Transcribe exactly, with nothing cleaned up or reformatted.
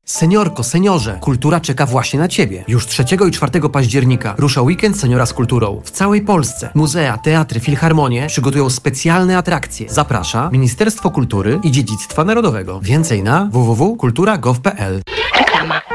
Seniorko, seniorze, kultura czeka właśnie na Ciebie. Już trzeciego i czwartego października rusza weekend Seniora z kulturą. W całej Polsce muzea, teatry, filharmonie przygotują specjalne atrakcje. Zaprasza Ministerstwo Kultury i Dziedzictwa Narodowego. Więcej na w w w kropka kultura kropka gov kropka p l. Reklama.